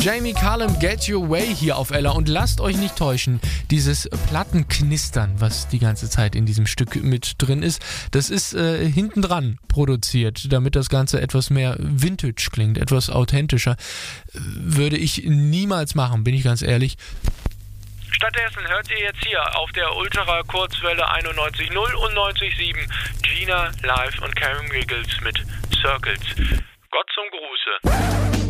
Jamie Cullum, Get Your Way hier auf Ella. Und lasst euch nicht täuschen, dieses Plattenknistern, was die ganze Zeit in diesem Stück mit drin ist, das ist hintendran produziert, damit das Ganze etwas mehr Vintage klingt, etwas authentischer. Würde ich niemals machen, bin ich ganz ehrlich. Stattdessen hört ihr jetzt hier auf der Ultra-Kurzwelle 91.0 und 90.7 Gina, Live und Karen Riggles mit Circles. Gott zum Gruße.